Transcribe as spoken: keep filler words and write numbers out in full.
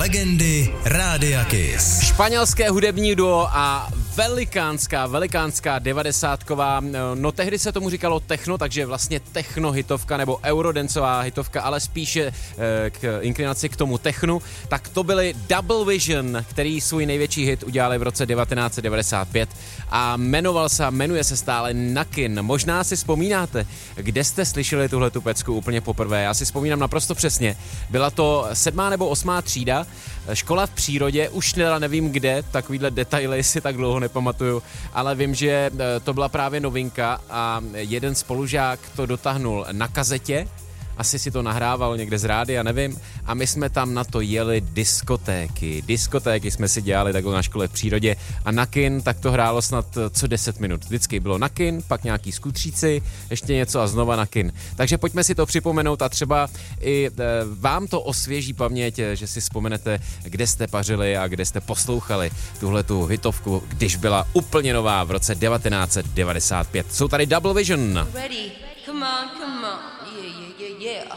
Legendy Rádia Kiss. Španělské hudební duo a velikánská, velikánská devadesátková, no tehdy se tomu říkalo techno, takže vlastně techno hitovka nebo eurodancová hitovka, ale spíše k inklinaci k tomu technu, tak to byly Double Vision, který svůj největší hit udělali v roce devatenáct set devadesát pět a jmenoval se, jmenuje se stále Nakin. Možná si vzpomínáte, kde jste slyšeli tuhletu pecku úplně poprvé. Já si vzpomínám naprosto přesně. Byla to sedmá nebo osmá třída, škola v přírodě, už teda nevím kde, takovýhle detaily si tak dlouho nepamatuju, ale vím, že to byla právě novinka a jeden spolužák to dotáhnul na kazetě, asi si to nahrával někde z rádia, nevím, a my jsme tam na to jeli diskotéky. Diskotéky jsme si dělali takhle na škole v přírodě a Nakin, tak to hrálo snad co deset minut. Vždycky bylo Nakin, pak nějaký skutříci, ještě něco a znova Nakin. Takže pojďme si to připomenout a třeba i e, vám to osvěží paměť, že si vzpomenete, kde jste pařili a kde jste poslouchali tuhletu hitovku, když byla úplně nová v roce devatenáct set devadesát pět. Jsou tady Double Vision. Ready? Come on, come on. Yeah, yeah, yeah, yeah.